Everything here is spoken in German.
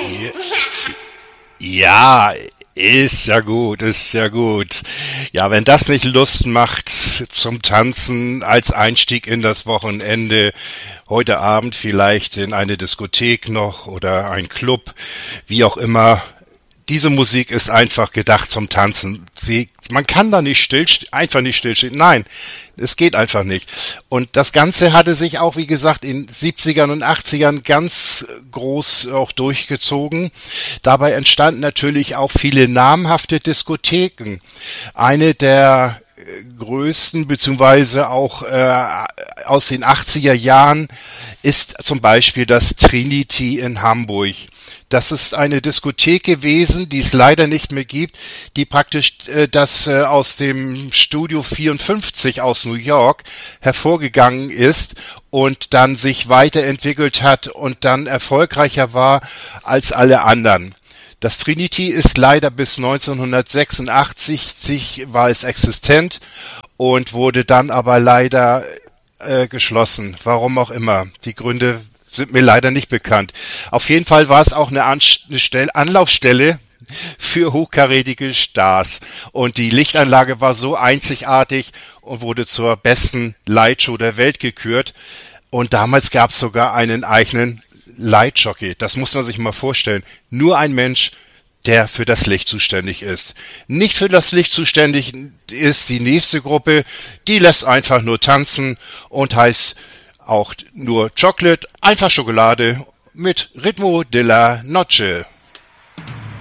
Ja, ja, ist ja gut, ist ja gut. Ja, wenn das nicht Lust macht zum Tanzen als Einstieg in das Wochenende, heute Abend vielleicht in eine Diskothek noch oder ein Club, wie auch immer. Diese Musik ist einfach gedacht zum Tanzen. Man kann da nicht einfach nicht stillstehen. Nein, es geht einfach nicht. Und das Ganze hatte sich auch, wie gesagt, in 70ern und 80ern ganz groß auch durchgezogen. Dabei entstanden natürlich auch viele namhafte Diskotheken. Eine der größten, beziehungsweise auch aus den 80er Jahren, ist zum Beispiel das Trinity in Hamburg. Das ist eine Diskothek gewesen, die es leider nicht mehr gibt, die praktisch das aus dem Studio 54 aus New York hervorgegangen ist und dann sich weiterentwickelt hat und dann erfolgreicher war als alle anderen. Das Trinity ist leider bis 1986 war es existent und wurde dann aber leider geschlossen. Warum auch immer. Die Gründe sind mir leider nicht bekannt. Auf jeden Fall war es auch eine Anlaufstelle für hochkarätige Stars. Und die Lichtanlage war so einzigartig und wurde zur besten Lightshow der Welt gekürt. Und damals gab es sogar einen eigenen Lightjockey. Das muss man sich mal vorstellen. Nur ein Mensch, der für das Licht zuständig ist. Nicht für das Licht zuständig ist die nächste Gruppe, die lässt einfach nur tanzen und heißt auch nur Chocolate, einfach Schokolade mit Ritmo de la Noche.